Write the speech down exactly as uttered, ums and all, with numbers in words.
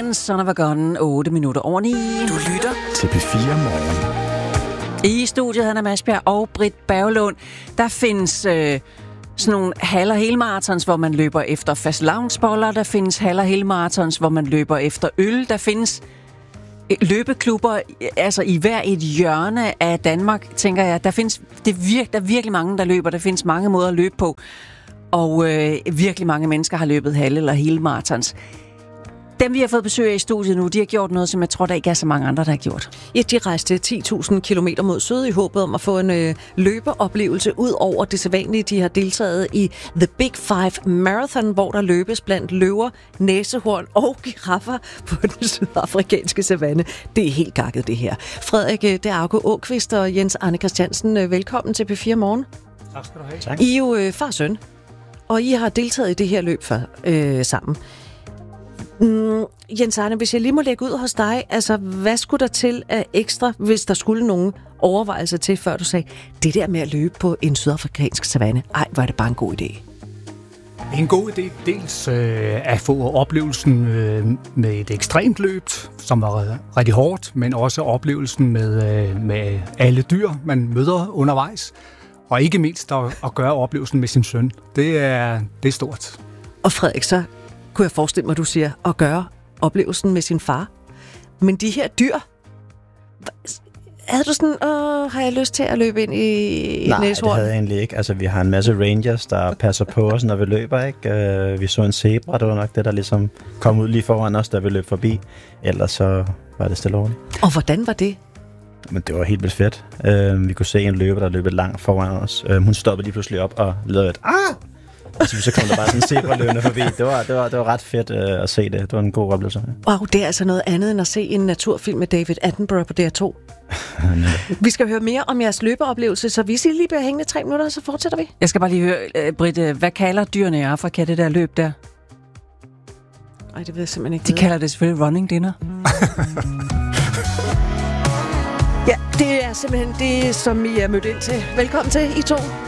Run, Son of a Gun, otte minutter over ni. Du lytter til P fire Morgen. I studiet Hanna Masbjerg og Britt Berglund. Der findes øh, sådan nogle halv- og helmarathons, hvor man løber efter fastelavnsboller. Der findes halv- og helmarathons, hvor man løber efter øl. Der findes løbeklubber, altså i hver et hjørne af Danmark, tænker jeg. Der findes det vir- der er virkelig mange, der løber. Der findes mange måder at løbe på. Og øh, virkelig mange mennesker har løbet halv- eller helmarathons. Dem, vi har fået besøg af i studiet nu, de har gjort noget, som jeg tror, der ikke er så mange andre, der har gjort. Ja, de rejste ti tusind kilometer mod syd i håbet om at få en øh, løbeoplevelse ud over det sædvanlige. De har deltaget i The Big Five Marathon, hvor der løbes blandt løver, næsehorn og giraffer på den sydafrikanske savanne. Det er helt gakket, det her. Frederik Derauke Åkvist og Jens Arne Christiansen, velkommen til P fire Morgen. Tak skal du have. Tak. I er jo øh, far og søn, og I har deltaget i det her løb for, øh, sammen. Mm, Jens Arne, hvis jeg lige må lægge ud hos dig, altså hvad skulle der til af ekstra, hvis der skulle nogen overvejelser til, før du sagde, det der med at løbe på en sydafrikansk savanne, ej, var det bare en god idé? En god idé dels øh, at få oplevelsen øh, med et ekstremt løb, som var rigtig hårdt, men også oplevelsen med, øh, med alle dyr, man møder undervejs, og ikke mindst at, at gøre oplevelsen med sin søn. Det er, det er stort. Og Frederik, så kunne jeg forestille mig, at du siger, at gøre oplevelsen med sin far. Men de her dyr, havde du sådan, åh, har jeg lyst til at løbe ind i et Nej, næsehorn? det havde jeg egentlig ikke. Altså, vi har en masse rangers, der passer på os, når vi løber, ikke? Uh, vi så en zebra, det var nok det, der ligesom kom ud lige foran os, da vi løb forbi. Ellers så var det stille ordentligt. Og hvordan var det? Men det var helt vildt fedt. Uh, vi kunne se en løber, der løb langt foran os. Uh, hun stoppede lige pludselig op og lavede et ah! Og så kom der bare sådan en zebra løbende forbi. Det var, det, var, det var ret fedt uh, at se det. Det var en god oplevelse. Wow, det er altså noget andet end at se en naturfilm med David Attenborough på D R to. Vi skal høre mere om jeres løbeoplevelse, så hvis I lige bliver hængende tre minutter, så fortsætter vi. Jeg skal bare lige høre, Britt, hvad kalder dyrene i Afrika, det der løb der? Ej, det ved jeg simpelthen ikke. De kalder det selvfølgelig running dinner. Ja, det er simpelthen det, som I er mødt ind til. Velkommen til, I to.